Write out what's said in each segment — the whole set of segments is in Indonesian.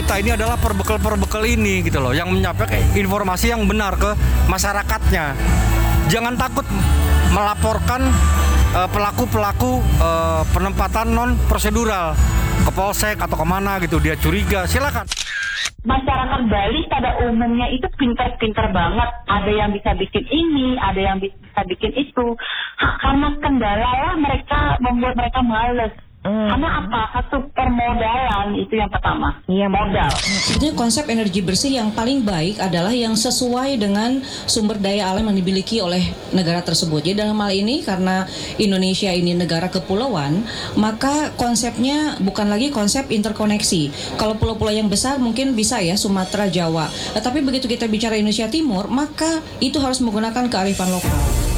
kita ini adalah perbekal ini gitu loh, yang menyampaikan informasi yang benar ke masyarakatnya. Jangan takut melaporkan pelaku-pelaku penempatan non prosedural ke polsek atau kemana gitu, dia curiga, silakan. Masyarakat Bali pada umumnya itu pintar-pintar banget. Ada yang bisa bikin ini, ada yang bisa bikin itu. Karena kendala lah mereka membuat mereka males. Karena apa? Satu permodalan itu yang pertama. Iya, modal. Sebetulnya konsep energi bersih yang paling baik adalah yang sesuai dengan sumber daya alam yang dimiliki oleh negara tersebut. Jadi dalam hal ini karena Indonesia ini negara kepulauan, maka konsepnya bukan lagi konsep interkoneksi. Kalau pulau-pulau yang besar mungkin bisa ya Sumatera, Jawa. Tapi begitu kita bicara Indonesia Timur, maka itu harus menggunakan kearifan lokal.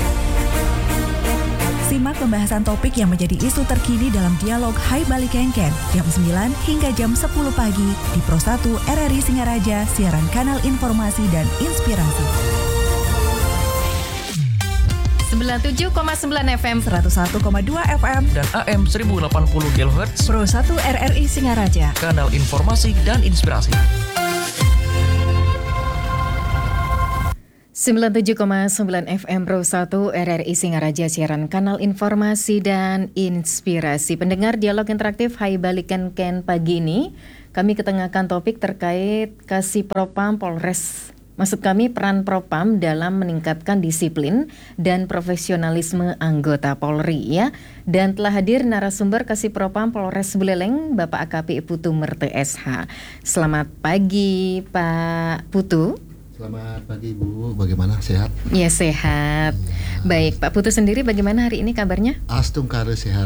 Simak pembahasan topik yang menjadi isu terkini dalam dialog Hai Bali Kengken jam 9 hingga jam 10 pagi di Pro 1 RRI Singaraja, siaran kanal informasi dan inspirasi. 97,9 FM, 101,2 FM dan AM 1080 kHz Pro 1 RRI Singaraja, kanal informasi dan inspirasi. 97,9 FM Pro 1 RRI Singaraja, siaran kanal informasi dan inspirasi. Pendengar dialog interaktif Hai Bali Kengken pagi ini, kami ketengahkan topik terkait Kasih Propam Polres. Maksud kami peran Propam dalam meningkatkan disiplin dan profesionalisme anggota Polri ya. Dan telah hadir narasumber Kasih Propam Polres Buleleng, Bapak AKP Putu Merte SH. Selamat pagi Pak Putu. Selamat pagi Ibu, bagaimana, sehat? Ya sehat. Ya. Baik, Pak Putu sendiri bagaimana hari ini kabarnya? Astungkare sehat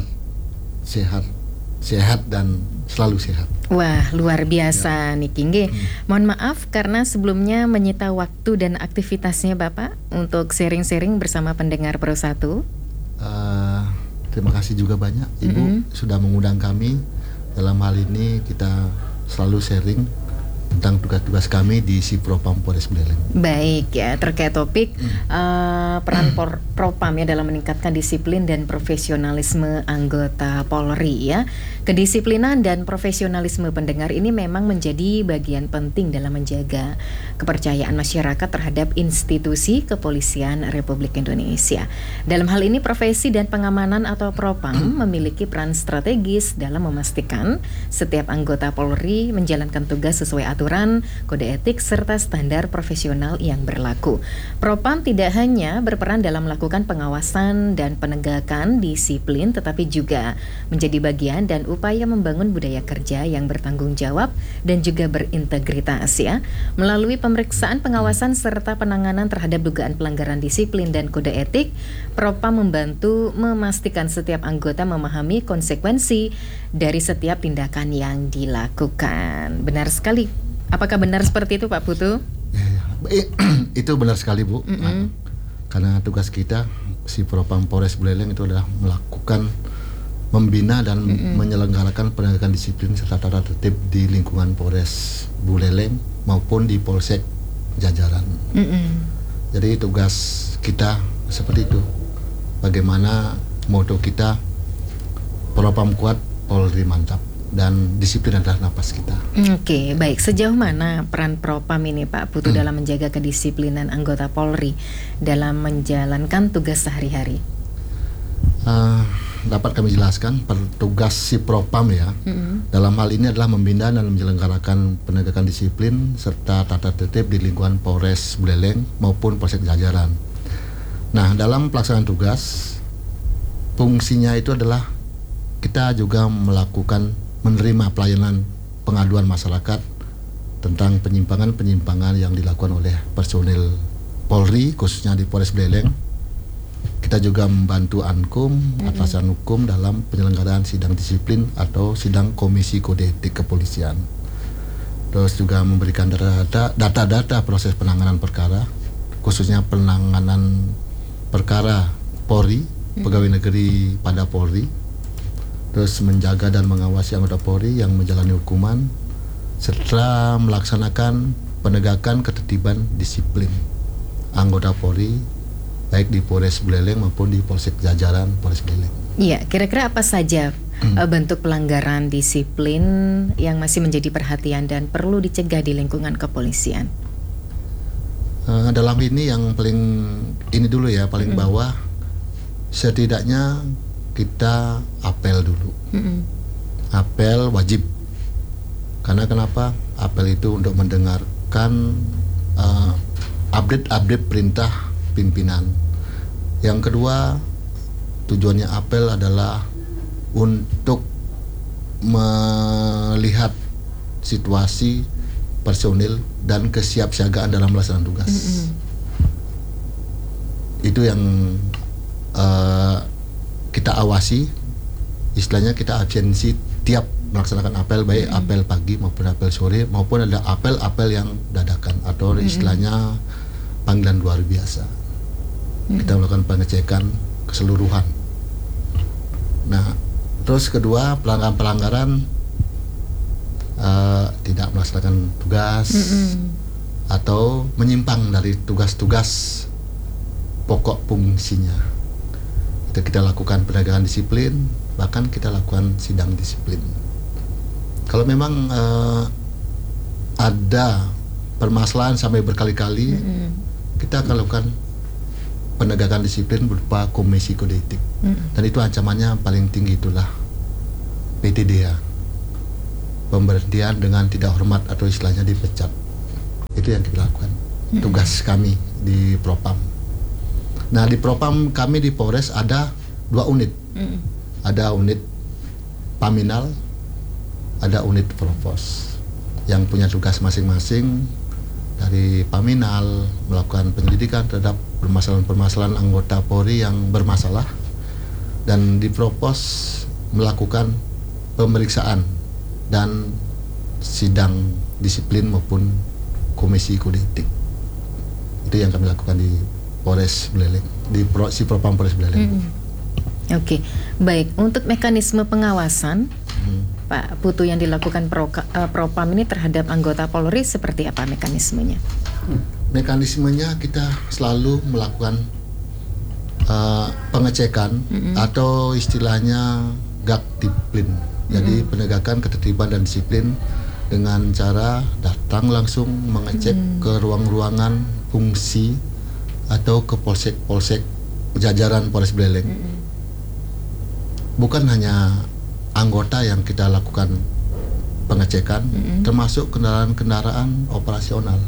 dan selalu sehat. Wah, luar biasa nih Kingge. Mohon maaf karena sebelumnya menyita waktu dan aktivitasnya Bapak untuk sharing-sharing bersama pendengar Pro 1. Terima kasih juga banyak Ibu sudah mengundang kami. Dalam hal ini kita selalu sharing tentang tugas-tugas kami di si Propam Polres Buleleng. Baik ya, terkait topik peran Propam ya dalam meningkatkan disiplin dan profesionalisme anggota Polri ya. Kedisiplinan dan profesionalisme pendengar ini memang menjadi bagian penting dalam menjaga kepercayaan masyarakat terhadap institusi kepolisian Republik Indonesia. Dalam hal ini profesi dan pengamanan atau Propam memiliki peran strategis dalam memastikan setiap anggota Polri menjalankan tugas sesuai aturan, kode etik, serta standar profesional yang berlaku. Propam tidak hanya berperan dalam melakukan pengawasan dan penegakan disiplin, tetapi juga menjadi bagian dan upaya membangun budaya kerja yang bertanggung jawab dan juga berintegritas ya. Melalui pemeriksaan, pengawasan, serta penanganan terhadap dugaan pelanggaran disiplin dan kode etik, Propam membantu memastikan setiap anggota memahami konsekuensi dari setiap tindakan yang dilakukan. Benar sekali. Apakah benar seperti itu Pak Putu? Itu benar sekali Bu. Karena tugas kita si Propam Polres Buleleng itu adalah melakukan membina dan menyelenggarakan penegakan disiplin serta tata tertib di lingkungan Polres Buleleng maupun di polsek jajaran. Jadi tugas kita seperti itu. Bagaimana moto kita, Propam kuat, Polri mantap, dan disiplin adalah napas kita. Oke, baik. Sejauh mana peran Propam ini Pak Putu dalam menjaga kedisiplinan anggota Polri dalam menjalankan tugas sehari-hari? Dapat kami jelaskan, tugas si Propam ya, dalam hal ini adalah membina dan menyelenggarakan penegakan disiplin serta tata tertib di lingkungan Polres Buleleng maupun polsek jajaran. Nah, dalam pelaksanaan tugas, fungsinya itu adalah kita juga melakukan menerima pelayanan pengaduan masyarakat tentang penyimpangan-penyimpangan yang dilakukan oleh personil Polri, khususnya di Polres Buleleng. Kita juga membantu Ankum, atasan hukum dalam penyelenggaraan sidang disiplin atau sidang komisi kode etik kepolisian. Terus juga memberikan data-data proses penanganan perkara, khususnya penanganan perkara Polri, pegawai negeri pada Polri. Terus menjaga dan mengawasi anggota Polri yang menjalani hukuman, serta melaksanakan penegakan ketertiban disiplin anggota Polri baik di Polres Buleleng maupun di polsek jajaran Polres Buleleng. Iya, kira-kira apa saja bentuk pelanggaran disiplin yang masih menjadi perhatian dan perlu dicegah di lingkungan kepolisian? Dalam ini yang paling ini dulu ya, paling bawah, setidaknya kita apel dulu. Apel wajib. Karena kenapa? Apel itu untuk mendengarkan update perintah pimpinan. Yang kedua, tujuannya apel adalah untuk melihat situasi personil dan kesiapsiagaan dalam melaksanakan tugas. Itu yang kita awasi, istilahnya kita absensi tiap melaksanakan apel, baik apel pagi maupun apel sore, maupun ada apel-apel yang dadakan atau istilahnya panggilan luar biasa. Kita melakukan pengecekan keseluruhan. Nah, terus kedua, pelanggaran tidak melaksanakan tugas atau menyimpang dari tugas-tugas pokok fungsinya. Itu kita lakukan penegakan disiplin, bahkan kita lakukan sidang disiplin. Kalau memang ada permasalahan sampai berkali-kali, kita akan lakukan penegakan disiplin berupa komisi kode etik. Dan itu ancamannya paling tinggi, itulah PTDH, pemberhentian dengan tidak hormat atau istilahnya dipecat. Itu yang kita lakukan, tugas kami di Propam. Nah, di Propam kami di Polres ada 2 unit. Ada unit Paminal, ada unit Provos yang punya tugas masing-masing. Dari Paminal melakukan penyelidikan terhadap permasalahan-permasalahan anggota Polri yang bermasalah, dan di Provos melakukan pemeriksaan dan sidang disiplin maupun komisi kode etik. Itu yang kami lakukan di Polres Buleleng, di Propam Polres Buleleng. Oke, baik. Untuk mekanisme pengawasan Pak Putu yang dilakukan Propam ini terhadap anggota Polri seperti apa mekanismenya? Mekanismenya kita selalu melakukan pengecekan atau istilahnya gaktiplin. Jadi penegakan ketertiban dan disiplin dengan cara datang langsung mengecek ke ruang-ruangan fungsi atau ke polsek-polsek jajaran Polres Buleleng. Bukan hanya anggota yang kita lakukan pengecekan, termasuk kendaraan-kendaraan operasional.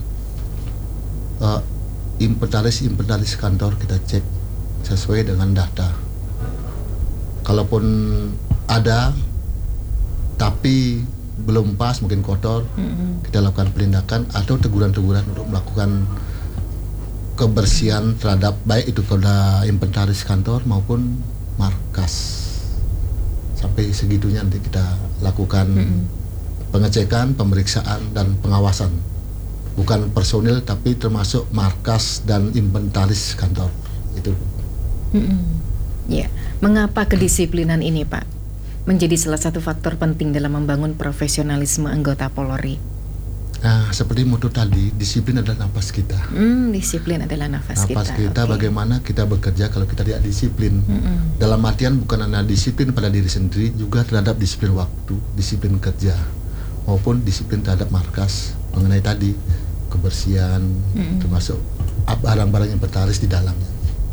Inventaris kantor kita cek sesuai dengan data. Kalaupun ada tapi belum pas, mungkin kotor, kita lakukan penindakan atau teguran-teguran untuk melakukan kebersihan terhadap baik itu pada inventaris kantor maupun markas. Sampai segitunya nanti kita lakukan pengecekan, pemeriksaan dan pengawasan. Bukan personil tapi termasuk markas dan inventaris kantor itu. Ya, mengapa kedisiplinan ini, Pak, menjadi salah satu faktor penting dalam membangun profesionalisme anggota Polri? Nah, seperti moto tadi, disiplin adalah nafas kita. Disiplin adalah nafas kita. Nafas kita, bagaimana kita bekerja kalau kita tidak disiplin. Dalam artian bukan hanya disiplin pada diri sendiri, juga terhadap disiplin waktu, disiplin kerja, maupun disiplin terhadap markas mengenai tadi kebersihan, termasuk barang-barang yang bertaris di dalamnya.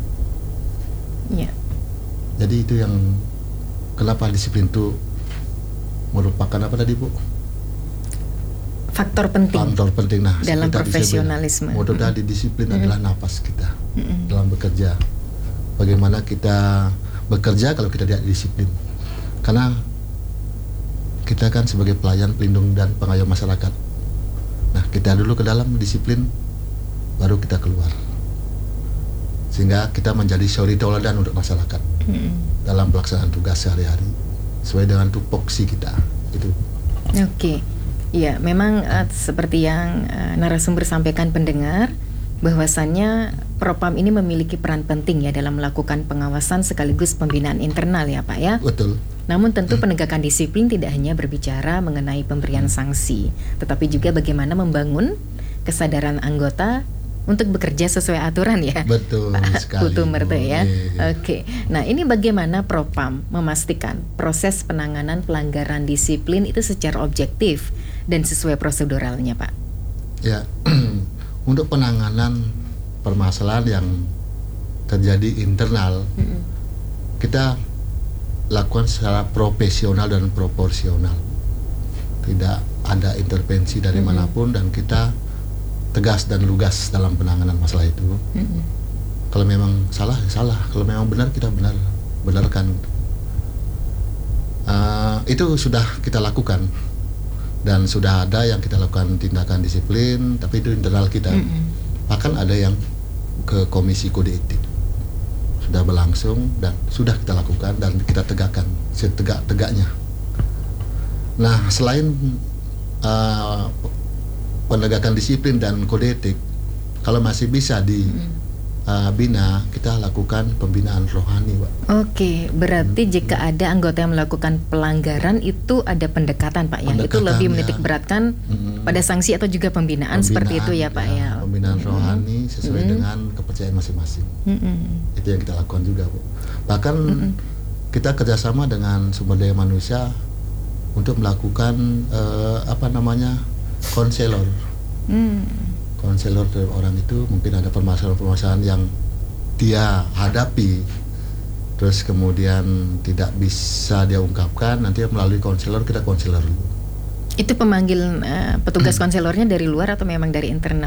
Jadi itu yang kenapa disiplin itu merupakan apa tadi, Bu? Faktor penting. Faktor penting. Nah, dalam profesionalisme. Moto tadi, disiplin adalah napas kita dalam bekerja. Bagaimana kita bekerja kalau kita tidak disiplin? Karena kita kan sebagai pelayan, pelindung dan pengayom masyarakat. Nah, kita dulu ke dalam disiplin, baru kita keluar. Sehingga kita menjadi suri tauladan untuk masyarakat dalam pelaksanaan tugas sehari-hari sesuai dengan tupoksi kita. Itu. Oke. Ya, memang seperti yang narasumber sampaikan pendengar, bahwasannya Propam ini memiliki peran penting ya dalam melakukan pengawasan sekaligus pembinaan internal ya, Pak ya. Betul. Namun tentu penegakan disiplin tidak hanya berbicara mengenai pemberian sanksi, tetapi juga bagaimana membangun kesadaran anggota untuk bekerja sesuai aturan ya. Betul Pak sekali, Putu Merte ya. Iya. Oke. Nah, ini bagaimana Propam memastikan proses penanganan pelanggaran disiplin itu secara objektif dan sesuai proseduralnya, Pak? Ya, untuk penanganan permasalahan yang terjadi internal, kita lakukan secara profesional dan proporsional. Tidak ada intervensi dari manapun, dan kita tegas dan lugas dalam penanganan masalah itu. Kalau memang salah, ya salah. Kalau memang benar, kita benarkan. Itu sudah kita lakukan, dan sudah ada yang kita lakukan tindakan disiplin, tapi itu internal kita. Bahkan ada yang ke Komisi Kode Etik, sudah berlangsung dan sudah kita lakukan dan kita tegakkan setegak-tegaknya. Nah, selain penegakan disiplin dan kode etik, kalau masih bisa dibina, kita lakukan pembinaan rohani, Pak. Oke, berarti jika ada anggota yang melakukan pelanggaran itu ada pendekatan, Pak, ya. Itu lebih menitik beratkan pada sanksi atau juga pembinaan seperti itu ya, Pak ya. Pembinaan rohani sesuai dengan kepercayaan masing-masing. Itu yang kita lakukan juga, Bu. Bahkan kita kerjasama dengan sumber daya manusia untuk melakukan konselor. Konselor terhadap orang itu mungkin ada permasalahan-permasalahan yang dia hadapi, terus kemudian tidak bisa dia ungkapkan, nanti melalui konselor, kita konselor dulu. Itu pemanggil petugas konselornya dari luar atau memang dari internal?